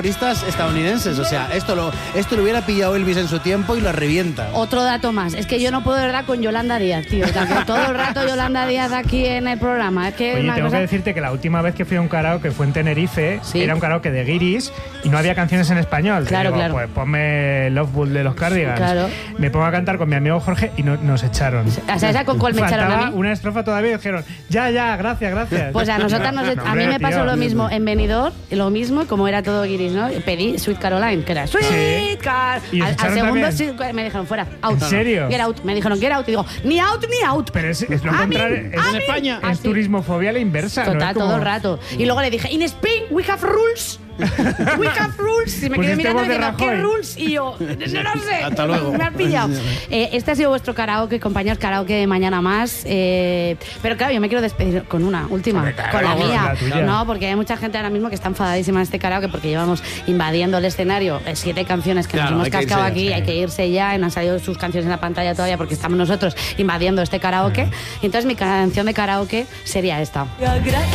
humoristas estadounidenses. O sea, esto lo hubiera pillado Elvis en su tiempo y lo revienta. Otro dato más. Es que yo no puedo, de verdad, con Yolanda Díaz, tío. Todo el rato Yolanda Díaz aquí en el programa. Es que Oye, tengo que decirte que la última vez que fui a un karaoke fue en Tenerife. ¿Sí? Era un karaoke de guiris y no había canciones en español. Claro, digo, claro. Pues ponme Love Bull de los Cardigans. Claro. Me pongo a cantar con mi amigo Jorge y nos echaron. O sea, ¿esa con cuál me echaron a mí? Una estrofa todavía y dijeron, ya, gracias. Pues a nosotras a mí me pasó lo mismo en Benidorm, lo mismo, como era todo guiris, ¿no? Pedí Sweet Caroline, que era Sweet Caroline. Al segundo sí, me dijeron fuera, out. ¿En serio? Get out. Me dijeron get out y digo, ni out. Pero es lo contrario. En España. Es turismofobia a la inversa. Total, ¿no? Es como... todo el rato. Y luego le dije, in Spain we have rules. We have rules. Y me quedé mirando y diciendo, ¿qué rules? Y yo, no sé. Hasta luego. Me has pillado. Este ha sido vuestro karaoke, compañeros, karaoke de Mañana Más. Pero claro, yo me quiero despedir con una última, con la mía. No, porque hay mucha gente ahora mismo que está enfadadísima en este karaoke porque llevamos invadiendo el escenario 7 canciones que nos hemos cascado aquí. Hay que irse ya y no han salido sus canciones en la pantalla todavía porque estamos nosotros invadiendo este karaoke. Y entonces mi canción de karaoke sería esta.